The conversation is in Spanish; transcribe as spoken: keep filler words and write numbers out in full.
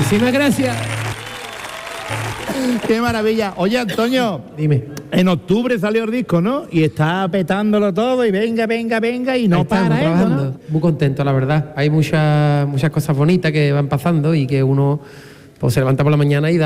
Muchísimas gracias. ¡Qué maravilla! Oye, Antonio, dime. En octubre salió el disco, ¿no? Y está petándolo todo y venga, venga, venga y no Ahí estamos para él, trabajando. ¿no? Muy contento, la verdad. Hay muchas muchas cosas bonitas que van pasando y que uno pues, se levanta por la mañana y da